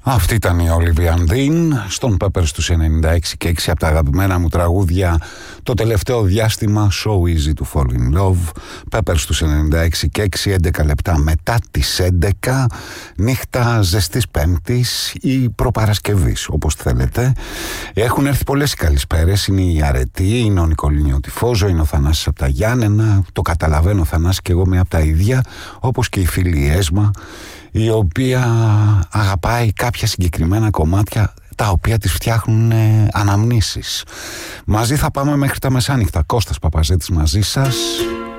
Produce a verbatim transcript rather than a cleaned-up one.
Αυτή ήταν η Olivia Dean στον Peppers τους ενενήντα έξι και έξι, από τα αγαπημένα μου τραγούδια το τελευταίο διάστημα. So easy to fall in love. Peppers τους ενενήντα έξι και έξι, έντεκα λεπτά μετά τις έντεκα, νύχτα ζεστής Πέμπτης ή προπαρασκευής, όπως θέλετε. Έχουν έρθει πολλές καλησπέρες. Είναι η Αρετή, είναι ο Νικολίνιο Τυφόζο, είναι ο Θανάσης από τα Γιάννενα. Το καταλαβαίνω, Θανάση, και εγώ μία από τα ίδια, όπως και η φίλη η Έσμα, η οποία αγαπάει κάποια συγκεκριμένα κομμάτια τα οποία τις φτιάχνουν ε, αναμνήσεις. Μαζί θα πάμε μέχρι τα μεσάνυχτα. Κώστας Παπαζέτης μαζί σας.